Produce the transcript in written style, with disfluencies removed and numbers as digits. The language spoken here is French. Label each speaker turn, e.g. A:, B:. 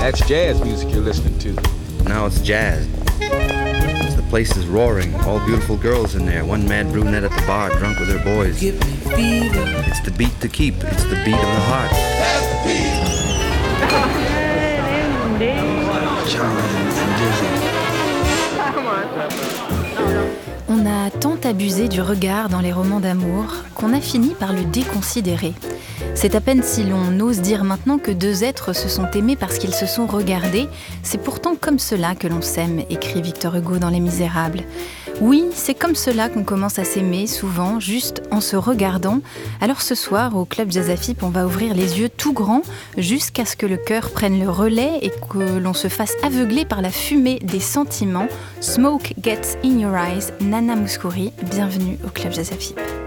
A: That's jazz music you're listening to.
B: Now it's jazz. The place is roaring, all beautiful girls in there. One mad brunette at the bar, drunk with her boys.
C: Give me fever.
B: It's the beat to keep, it's the beat of the heart.
D: On a tant abusé du regard dans les romans d'amour qu'on a fini par le déconsidérer. C'est à peine si l'on ose dire maintenant que deux êtres se sont aimés parce qu'ils se sont regardés. C'est pourtant comme cela que l'on s'aime, écrit Victor Hugo dans Les Misérables. Oui, c'est comme cela qu'on commence à s'aimer, souvent, juste en se regardant. Alors ce soir, au Club Jazz Afip, on va ouvrir les yeux tout grands jusqu'à ce que le cœur prenne le relais et que l'on se fasse aveugler par la fumée des sentiments. Smoke Gets in Your Eyes, Nana Mouskouri, bienvenue au Club Jazz Afip.